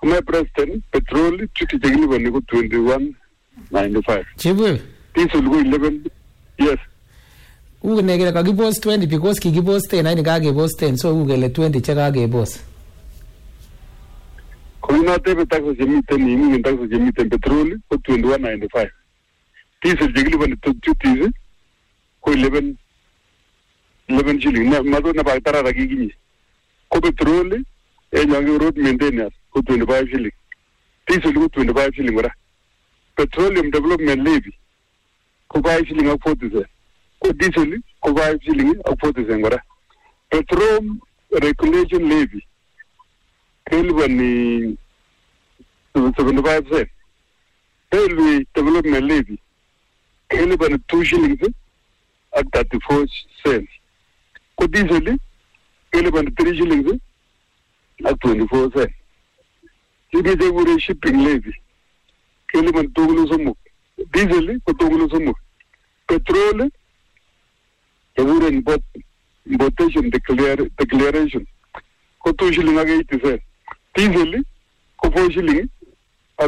My president, petrol, chuti chekilipani ko 21.95. Chibwe. Diesel ko 11. Yes. Ugenegere kakibos 20 because kikibos 10 aini kakebos 10 so ugele 20 chekakebos. Kuna tebe taxes jemiten ini taxes jemiten petrol ko 21.95. Diesel chekilipani chuti ko 11 shilling. Madonna ba tarara kikini. Ko petrol enyange road maintenance ko 25 shilling. Diesel ko 25 shilling ora. Petroleum development levy ko 5 shilling ak 40 cents. Ko diesel ko 5 shilling ak 40 cents ora. Petrol regulation levy kelvani 75 cents. Railway development levy kelvani 2 shillings ak 34 cents. Ko diesel kelvani 3 shillings ak 24 cents. Kini jegure shipping levy kelvani tugulu sumu. Diesel ko tugulu sumu. Petrol jegure importation declaration ko 2 shilling ak 80 cents. Diesel ko 4 shilling ak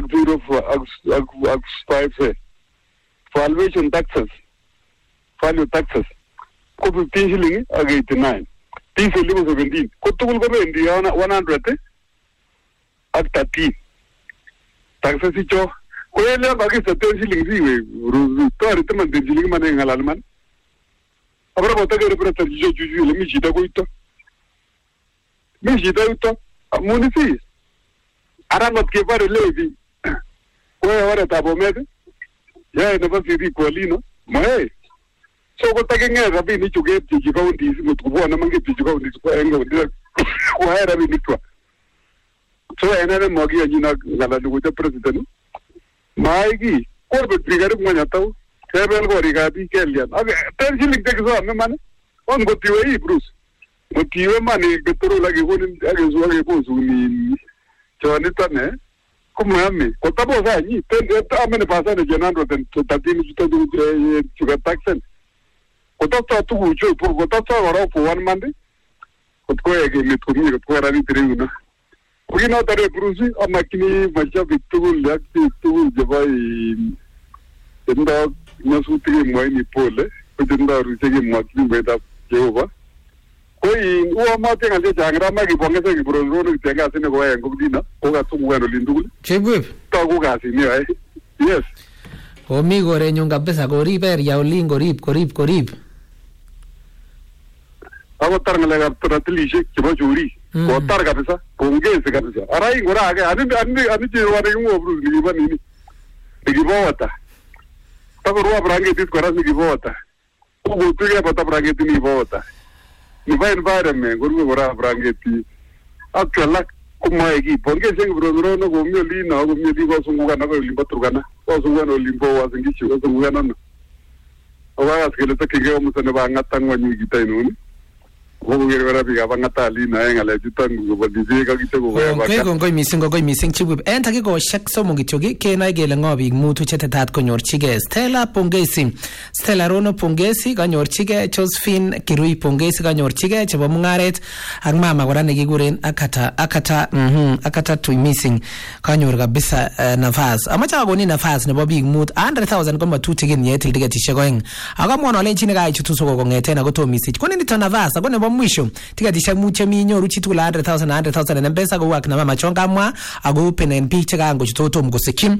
5 cents. Valuation taxes value taxes ko 15 shilling ak 89. Diesel ko 17. Ko tugul ko bendi 100 ak 13. Taxes icho ko ele bagi 17 shilling siwe tori teman 10 shilling man ngalal man. Abra bota ke represent juju le mi jida ko ito. Mi jida ito munisi. Ara not ke bare levi. Ko ora tabo mede. Ya ne ba sidi ko lino. Mae. So ko take ngeza bi ni chuge ti ko ndi mutubona mange ti ko ndi ko enga ndi ko era bi mitwa. So enere mogi ajina ngala du ko president. Maigi ko be trigger mo nyataw. Sebel ko riga bi kelian. Ag tension lik so me man. On go tiwe Bruce. Mo tiwe mani betoro lagi ko ni age so age ko su ni. Choni tane. Como ame. Ko tabo sa ni ten amene pasa ne jenando ten tatini juto du chuga taxen. Kota tu ucho por kota ora for 1 month ko ege mit ko mi ko ra ni triuna ko no tare brusi amakini macha bitul yak bitul jawai tenda nasuti mo ni pole ko tenda ruse ge mo ki beta jehova ko i o ma te ngale jangra ma ki bonga se ki bronzo no tenga sene ko en ko dina ko ga tu ngeno lindul Chibwe. To ko ga sini ai. Yes. Omi gore nyunga pesa koriber ya ulingo korib. Abo tarngale ga tratilishe kibo juri ko targa pesa pongese ga pesa arai ngora age ani je wari ngo bru ni ba ni bota tabo ruwa brange dit ko rasni bota ko tuya bota brange ni bota ni va environment ngora brange ti akala kuma egi pongese bru no go mi li na go mi di go sungu ga na go limba turgana go sungu no limbo wa singi chi go sungu ga no owa askele to kige o musane ba ngata ngwanyi gitai no Kongoi missing chibwe enta ke go shak so mongityogi ke na gele ngobi mutu chetetat konyorchige Stella Pongesi Stella Rono Pongesi kanyorchige Josephine Kirui Pongesi kanyorchige chebo mungaret ak mama kora nekikuren akata to missing kanyor kabisa nafas amacha goni nafas nebo big mut 100,000 koma tutigen yetil tigetishek oeng akamwona ole chine kai chutu soko kongeten akoto message koni nito nafas akone bo mwisho tigetishek muche minyoru chitula 100,000 na mpesa ko wak na mama chonga mwa ago penen picha kango chitoto mgosekim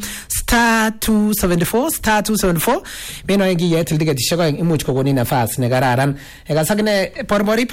*274 beno yengi yetil tigetishek oeng imuch kokoni nafas ne kararan ekasakine porbori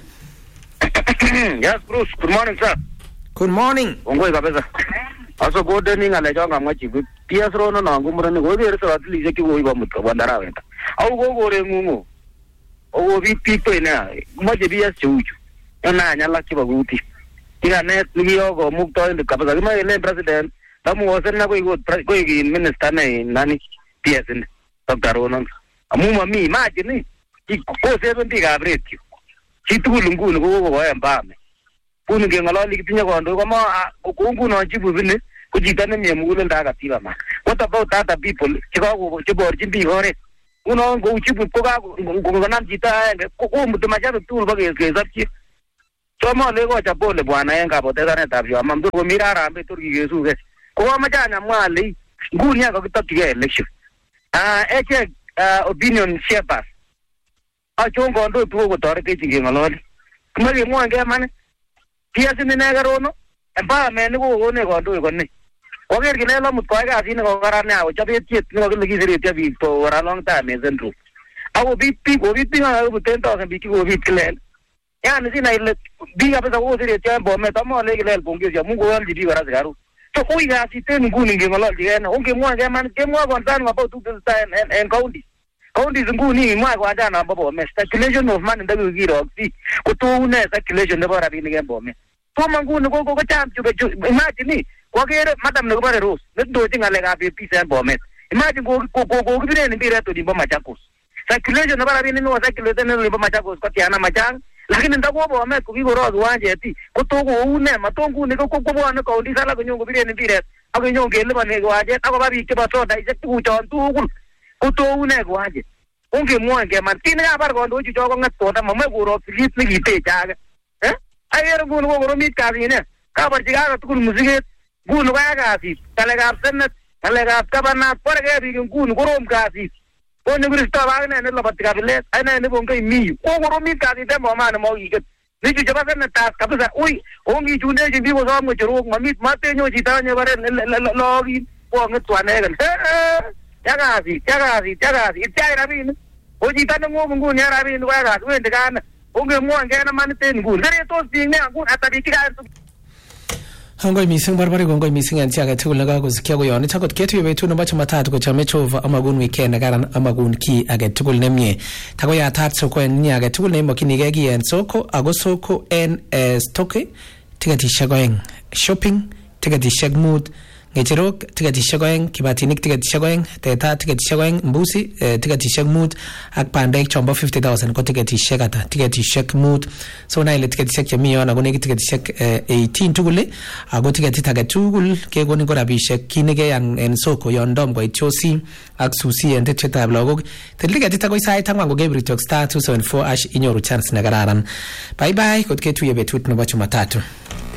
Yes, Bruce. Good morning, sir. Good morning. Ongoi kabisa. Aso gode ni ngale jonga mwachi. PS rono na ngumura ni gode resa atli je ki go iba mutka bandara wenta. Au go gore ngumu. O vi pito ina. Mwaje BS chuchu. Yana nyala ki baguti. Tiga net ni yogo mukto inde kabisa. Kima ene president. Tamu wasen na go minister na nani PS inde. Dr. Rono. Amu mami imagine ni. Ko 70 ga break. Chitulungu ngo go yambame. Punu ngalali kitinya kondo kama kungu no jibu bine kujitane myemugule ndaga tiba ma. What about other people? Chiko chiborjin bi hore. Uno go chibu ko ga ngo nam jita ko mutuma jaru tul bage ke zapchi. Somole ko chapole bwana en kabotesanetab yo mamdo ko mirarambe tur kikesuke. Ko amachanya mwali nguni akakitokige election. Eche opinion shapers. Achon kondo tuko kotoretech ngeng'ololi. Kimage mwa ngeman. Tiasin negerono. Empowerment ko kone kondo ikone. Oker kile lamut koe kasit ne kokaran nia kochobet chet ne kokile kiseretyo biik for a long time en Central. Ako biik ako 10,000 biik kikobit kilel. Yani sina ile biik kabisa koseretyo en Bomet amole kilel pongezi amun koyolchi biik kora sikaruk. So ui kasit en nguni ngeng'ololchi kene ongemwa keman kemwa concern about tutesetai en county. Counties nguni imwa kwachana abo Bomet circulation of money ndakikirokyi kotoune circulation nebo rabinik en Bomet. Toma nguni ko cham imagine kokere madam nekobore Rose netindochin ng'alekab peace en Bomet. Imagine kokibiren mpiret olimbo Machakos. Circulation nebo rabinik nebo circulation en olimbo Machakos kotiana machang lakini ndako Bomet kokikorok kiwanjet kotokoune matonguni kokobwone counties alak konyon kobiren mpiret ak konyon keliponi kiwanjet akoba biik chebo sodaisiek tuguchon tugul kotoune kiwanjet. Ongemwoe keman kit nekabar kandoichu ko ng'etkonda mamoe korokyi kit nekiteche age. Akere nguni kokoromit kasit kaborchi kaga tugul musiket nguni koyai kasit ng'alekab senet ng'alekab kabanat boreke biik nguni korom kasit kone biristo akine neloboti kabilet akine nebongei miyu kokoromit kasit en Bomani mokiket nichu chebo senetas kabisa ui ongichundechin biik kosom ng'echerok matenyoo chito nyebore lookin kong'etu anegen yakasit ityach rabinik o chito neng'om nguni en rabinik koyai kasit wendi kane ongemwoen kene manit en nguni seretos biik nea nguni ata biik chikaen Hongoi mising barbari kongoi mising en chi age tugul nekakosikyo koyonit akot ketuye betut nebo Jumatatu kochome Jehova amakun weekend nekaran amakun ki age tugul nemie takoyatat soko en ni age tugul neimokyinigei ki en soko ako soko en stoke tiketisiek 2 shopping tiketisiek 5 ng'echerok tiketisiek 2 kibatinik tiketisiek 2 teta tiketisiek 2 mbusi tiketisiek 5 ak bandek chombo 50,000 ko tiketisiek ata tiketisiek 5 so na ile tiketisiek chemi yon ako nekit tiketisiek 18 tugul ako tiketit age tugul kekonin ko rabisiek kinekeyan en soko yon dom koit chosi ak susi en tetyetab lagok til tiketit akoi sait ang'wan kokebirto star 274 inyoru chance nekararan bye bye kot ketuye betut nebo Jumatatu.